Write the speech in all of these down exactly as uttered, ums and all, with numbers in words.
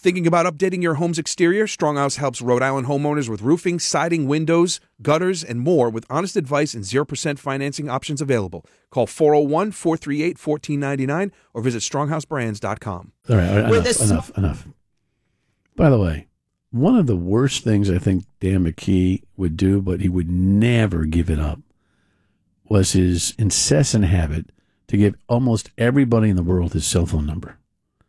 Thinking about updating your home's exterior? Stronghouse helps Rhode Island homeowners with roofing, siding, windows, gutters, and more with honest advice and zero percent financing options available. Call four oh one, four three eight, one four nine nine or visit stronghouse brands dot com. All right, all right enough, sm- enough, enough. By the way, one of the worst things I think Dan McKee would do, but he would never give it up, was his incessant habit to give almost everybody in the world his cell phone number.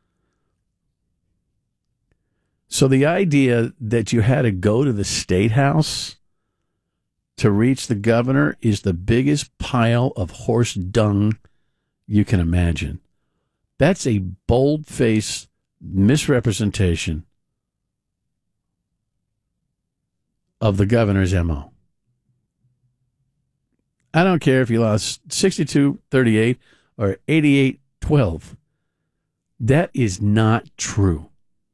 So the idea that you had to go to the State House to reach the governor is the biggest pile of horse dung you can imagine. That's a bold-faced misrepresentation of the governor's M O. I don't care if you lost sixty-two thirty-eight or eighty-eight twelve. That is not true.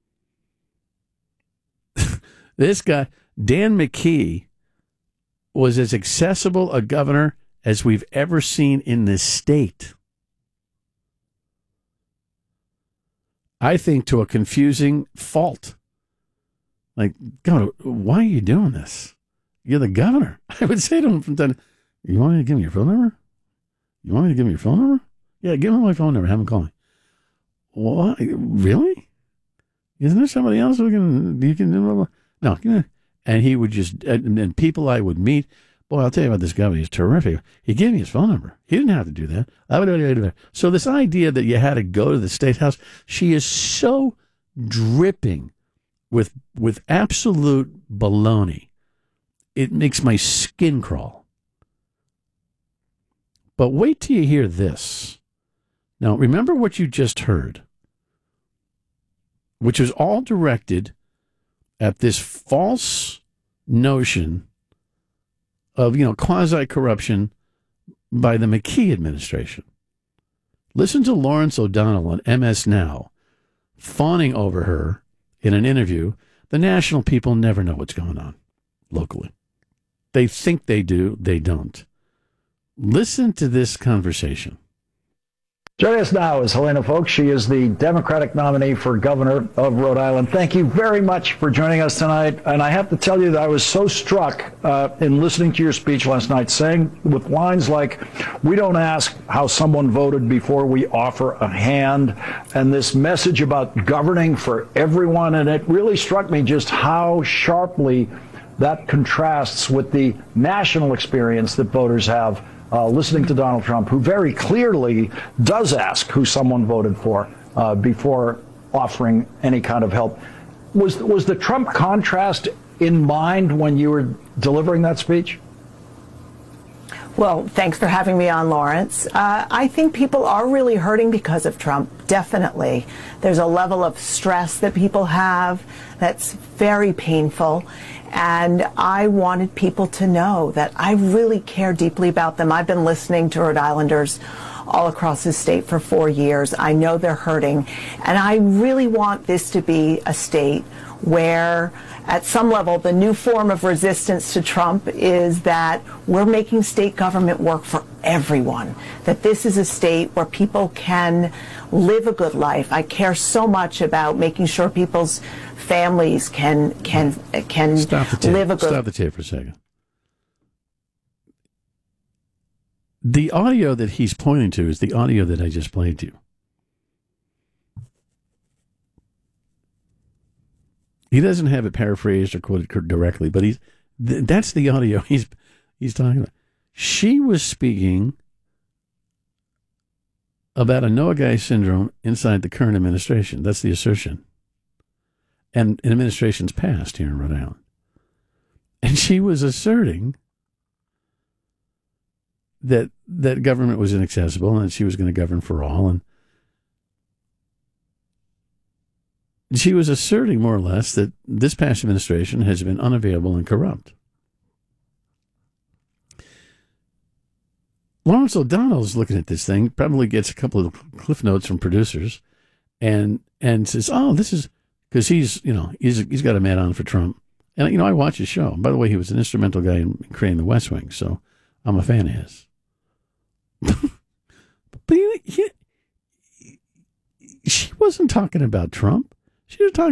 This guy, Dan McKee, was as accessible a governor as we've ever seen in this state. I think to a confusing fault. Like, God, why are you doing this? You're the governor. I would say to him from time, you want me to give me your phone number? You want me to give me your phone number? Yeah, give me my phone number. Have him call me. What? Really? Isn't there somebody else who can, you can do? No. And he would just, and, and people I would meet, boy, I'll tell you about this governor. He's terrific. He gave me his phone number. He didn't have to do that. I would. So this idea that you had to go to the State House, she is so dripping with with absolute baloney. It makes my skin crawl. But wait till you hear this. Now, remember what you just heard, which was all directed at this false notion of, you know, quasi-corruption by the McKee administration. Listen to Lawrence O'Donnell on M S Now, fawning over her in an interview. The national people never know what's going on locally. They think they do, they don't. Listen to this conversation. Joining us now is Helena Foulkes. She is the Democratic nominee for governor of Rhode Island. Thank you very much for joining us tonight. And I have to tell you that I was so struck uh, in listening to your speech last night, saying with lines like, we don't ask how someone voted before we offer a hand, and this message about governing for everyone. And it really struck me just how sharply that contrasts with the national experience that voters have Uh, listening to Donald Trump, who very clearly does ask who someone voted for uh, before offering any kind of help. Was was the Trump contrast in mind when you were delivering that speech? Well, thanks for having me on, Lawrence. Uh, I think people are really hurting because of Trump, definitely. There's a level of stress that people have that's very painful. And I wanted people to know that I really care deeply about them. I've been listening to Rhode Islanders all across the state for four years. I know they're hurting. And I really want this to be a state where, at some level, the new form of resistance to Trump is that we're making state government work for everyone, that this is a state where people can live a good life. I care so much about making sure people's families can can can Stop the tape. live a good Stop the tape for a second. The audio that he's pointing to is the audio that I just played to you. He doesn't have it paraphrased or quoted directly, but he's th- that's the audio he's he's talking about. She was speaking about a Noagai syndrome inside the current administration. That's the assertion. And an administration's passed here in Rhode Island. And she was asserting that that government was inaccessible and she was going to govern for all. And she was asserting, more or less, that this past administration has been unavailable and corrupt. Lawrence O'Donnell's looking at this thing, probably gets a couple of cliff notes from producers, and and says, "Oh, this is," because he's you know he's he's got a man on for Trump, and you know I watch his show. By the way, he was an instrumental guy in creating The West Wing, so I'm a fan of his. But he, he, she wasn't talking about Trump. She was talking